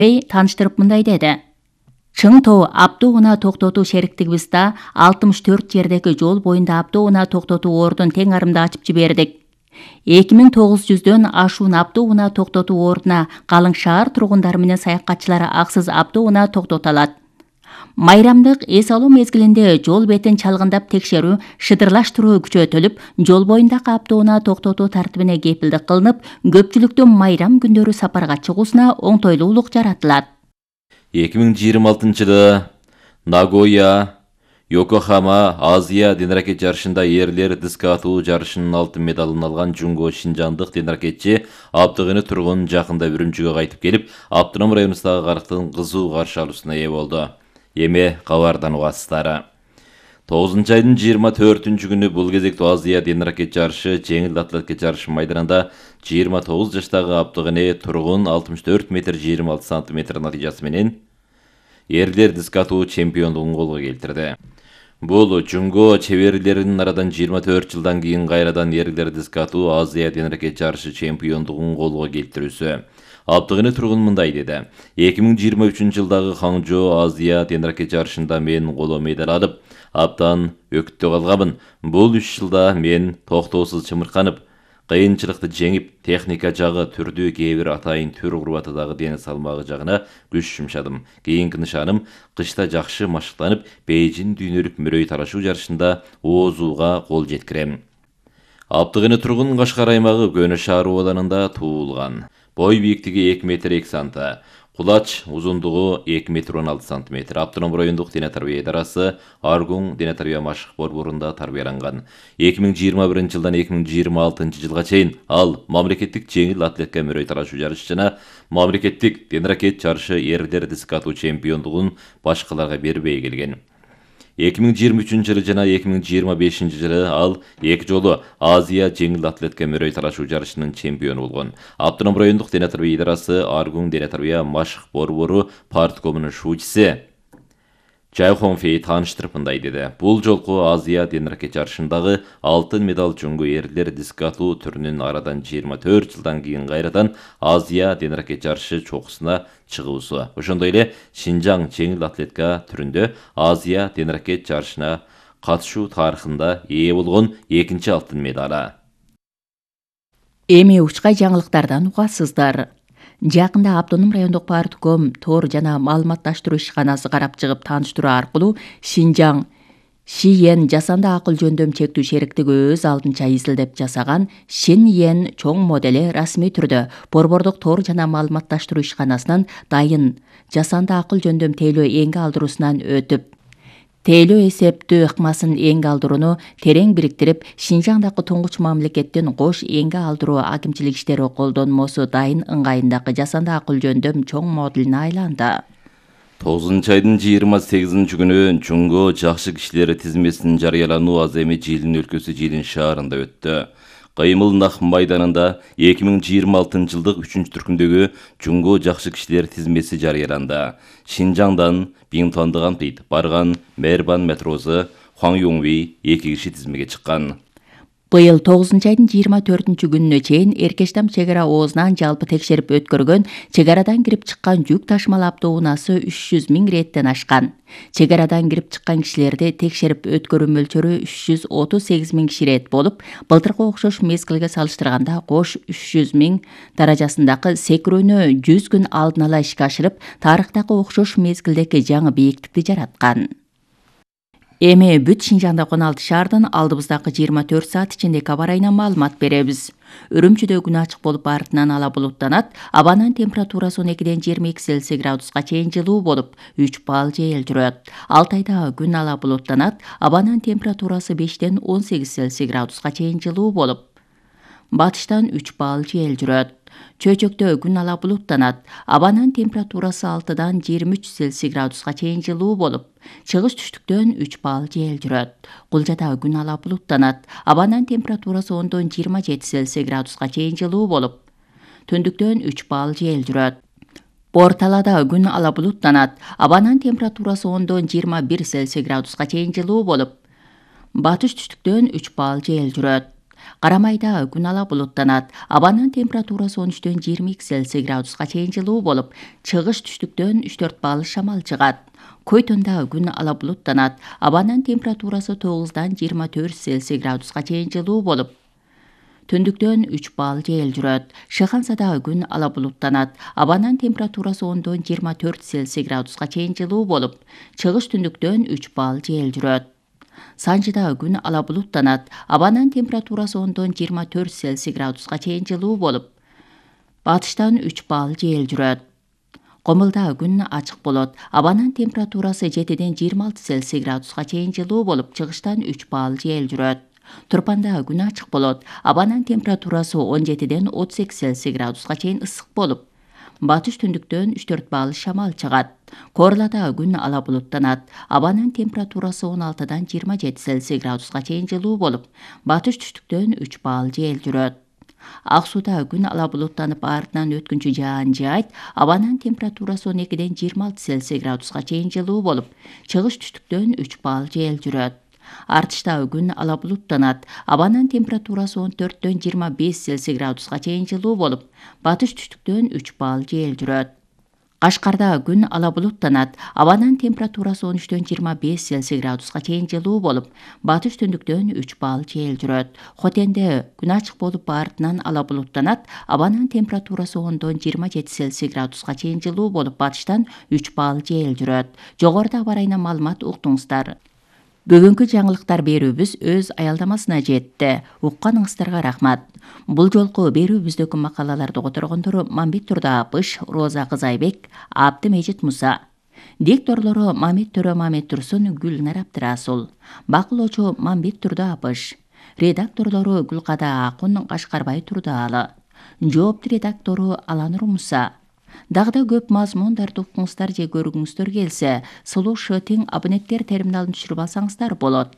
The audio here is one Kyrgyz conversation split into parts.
Таныштырып мындай деди. Чың тоо автоунаа токтотуу шериктигибизде 64 жердеги жол боюнда автоунаа токтотуу ордун тең арымда ачып жибердик. 2900дөн ашуун автоунаа токтотуу ордуна калың шаар тургундары менен саякатчылар аксыз автоунаа токтото алат. Майрамдык эс алуу мезгилинде жол бетин чалгындап текшерүү, шыдырлаштыруу күчөтүлүп, жол боюндагы автоунаа токтотуу тартибине кепилдик кылынып, көпчүлүктүн майрам күндөрү сапарга чыгуусуна оңтойлуулук жаратылат. 2026-жылы Нагоя, Йокохама Азия денракет жарышында ерлер диск атуу жарышынын алтын медалын алган Жунго Шинжандык денракетчи Абдыгыны тургун жакында Үрүмчүгө кайтып келип, Автоном районундагы карактын кызуу каршы алуусуна ээ болду. Эми кабардан угасыздары. 9-айдын 24-күнү бул кезектүү Азия денракет жарышы жеңил атлетика жарышы майданында 29 жаштагы Абдыгыны тургун 64 метр 26 сантиметр натыйжасы менен ерлер диск атуу чемпиондугун колго келтирди. Бул Жунго чеберлеринин арадан 24 жылдан кийин кайрадан ерлер диск атуу Азия денракет жарышы чемпиондугун колго келтирүүсү. Абдыгыны тургун мындай деди. 2023-жылдагы Ханчжоу Азия денракет жарышында мен коло медаль алып, абдан өкүттө калганмын. Бул 3 жылда мен токтоосуз чымырканып, кыйынчылыкты жеңип, техника жагы, түрдүү кээ бир атайын түр курбаты дагы дене салмагы жагына күч жумшадым. Кийинки нышаным кышта жакшы машыктанып, Бейжин дүйнөлүк мөрөй талашуу жарышында оозууга кол жеткирем. Абдыгыны тургун Кашкар аймагы Көнө шаар абалында туулган. Бой бийиктиги 2 метр 2 санта. Кулач узундугу 2 метр 16 сантиметр. Автоном райондук дене тарбия идарасы Аргун дене тарбия машык борборунда тарбияланган. 2021-жылдан 2026-жылга чейин ал мамлекеттик жеңил атлетика мөрөй талашуу жарышы жана мамлекеттик денракет жарышы ерлер диск атуу чемпиондугун башкаларга бербей келген. 2023-жылы жана 2025-жылы ал эки жолу Азия жеңил атлетика мөрөй талашуу жарышынын чемпиону болгон. Автоном райондук дене тарбия идарасы Аргун дене тарбия машык борбору парткомунун шуучусу Чай Хонфей тааныштырып мындай деди. Бул жолку Азия денракет жарышындагы алтын медаль Жунго ерлер диск атуу түрүнүн арадан 24 жылдан кийин кайрадан Азия денракет жарышы чокусуна чыгуусу. Ошондой эле Шинжаң жеңил атлетика түрүндө Азия денракет жарышына катышуу тарыхында ээ болгон экинчи алтын медалы. Эми учкай жаңылыктардан угасыздар. Жакында Автоном райондук партком тор жана маалыматташтыруу ишканасы карап чыгып тааныштыруу аркылуу Шинжаң Шиен жасанды акыл жөндөм чектүү шериктиги өз алдынча изилдеп жасаган Шиньен чоң модели расмий түрдө борбордук тор жана маалыматташтыруу ишканасынын дайын жасанды акыл жөндөм тейлөө эңге алдыруусунан өтүп, тейлөө эсептүү ыкмасын эңге алдырууну терең бириктирип, Шинжаңдагы туңгуч мамлекеттин кош эңге алдыруу акимчилик иштери колдонмосу дайын ыңгайындагы жасанды акыл жөндөм чоң моделине айланды. 9-айдын 28-күнү Жунго жакшы кишилер тизмесинин жарыялануу аз эми Жилин өлкөсү Жилин шаарында өттү. Кыймылнах майданында 2026-жылдык 3-түркүндөгү Жунго жакшы кишилер тизмеси жарыяланды. Шинжаңдан Бинтондоган Пит барган Мербан метросу Хуан Юңви 2 киши тизмеге чыккан. Быйыл 9-айдын 24-күнүнө чейин Эркештам чек ара оозунан жалпы текшерип өткөргөн чек-арадан кирип чыккан жүк ташмал автоунаасы 300 000 реттен ашкан. Чек арадан кирип чыккан кишилерди текшерип өткөрүү мөлчөрү 338 000 киши рет болуп, былтыркы окшош мезгилге салыштырганда кош 300 000 даражасындагы секирүүнү 100 күн алдын ала ишке ашырып, тарыхтагы окшош мезгилдеги жаңы бийиктикти жараткан. Эми бүт Шинжаңда 16 шаардан алдыбыздагы 24 саат ичинде кабар айынан маалымат беребиз. Үрүмчүдө күн ачык болуп артынан ала булуттанат. Абанын температурасы 12-ден 22 Цельсий градуска чейин жылуу болуп, 3 балл жел жүрөт. Алтайда күн ала булуттанат. Абанын температурасы 5-ден 18 Цельсий градуска чейин жылуу болуп, батыштан 3 балл жел жүрөт. Чөйчөктө күн ала булуттанат. Абанын температурасы 6-дан 23 Цельсий градуска чейин жылуу болуп, чыгыш түштүктөн 3 балл жел жүрөт. Кулжада күн ала булуттанат. Абанын температурасы 10-дон 27 Цельсий градуска чейин жылуу болуп, түндүктөн 3 балл жел жүрөт. Борталада күн ала булуттанат. Абанын температурасы 10-дон 21 Цельсий градуска чейин жылуу болуп, батыш түштүктөн 3 балл жел жүрөт. Карамайда күн ала булуттанат. Абанын температурасы 13-төн 22 Цельсий градуска чейин жылуу болуп, чыгыш түштүктөн 3-4 баалы шамал чыгат. Көйтөндө күн ала булуттанат. Абанын температурасы 9-дан 24 Цельсий градуска чейин жылуу болуп, түндүктөн 3 баал жел жүрөт. Шыхансада күн ала булуттанат. Абанын температурасы 10-дон 24 Цельсий градуска чейин жылуу болуп, чыгыш түндүктөн 3 баал жел жүрөт. Санжыда күн ала булуттанат. Абанын температурасы 10-дон 24 Цельсий градуска чейин жылуу болуп, батыштан 3 баал жел жүрөт. Комулда күн ачык болот. Абанын температурасы 7-ден 26 Цельсий градуска чейин жылуу болуп, чыгыштан 3 баал жел жүрөт. Турпанда күн ачык болот. Абанын температурасы 17-ден 38 Цельсий градуска чейин ысык болуп, батыш түндүктөн 3-4 баал шамал чыгат. Корлада күн ала булуттанат. Абанын температурасы 16-дан 27 Цельсий градуска чейин жылуу болуп, батыш түштүктөн 3 баал жел жүрөт. Аксууда күн ала булуттанып, артынан өткүнчү жаан жаайт. Абанын температурасы 12-ден 26 Цельсий градуска чейин жылуу болуп, чыгыш түштүктөн 3 баал жел жүрөт. Артышта күн ала булуттанат. Абанын температурасы 14-дөн 25 Цельсий градуска чейин жылуу болуп, батыш түштүктөн 3 баал жел жүрөт. Кашкарда күн ала булуттанат. Абанын температурасы 13-дөн 25 Цельсий градуска чейин жылуу болуп, батыш түндүктөн 3 баал жел жүрөт. Хотенде күн ачык болуп, артынан ала булуттанат. Абанын температурасы 10-дон 27 Цельсий градуска чейин жылуу болуп, батыштан 3 баал жел жүрөт. Жогоруда аба ырайынан маалымат уктуңуздар. Бүгүнкү жаңылыктар берүүбүз өз аялдамасына жетти. Укканыңыздарга рахмат. Бул жолку берүүбүздөгү макалаларды которгондору Мамбет Турдаапыш, Роза Кызайбек, Абдымежит Муса. Дикторлору Мамет Төрө Мамет Турсун, Гүлнар Абдырасул. Бакылоочу Мамбет Турдаапыш. Редакторлору Гүлкада Акун, Кашкарбай Турдаалы. Жоопту редактору Аланур Муса. Дагы көп мазмундарды укуңуздар же көргүңүздөр келсе, Сулуу Шытың абоненттер терминалын түшүрүп алсаңыздар болот.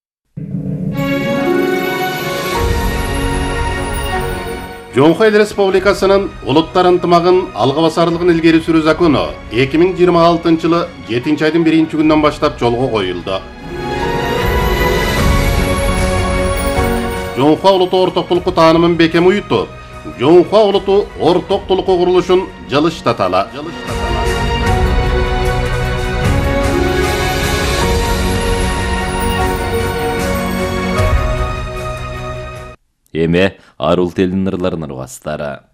Жоңхо Эл Республикасынын улуттар ынтымагын алга басарлыгын илгери сүрүү закону 2026-жылы 7-айдын 1-күнүнөн баштап жолго коюлду. Жоңхо улуту ортоктулукку таанымын бекем уютуп, Жоңхо улуту ортоктулукку курулушун жылыштаталы. Эме арул телин ырларынын угастары.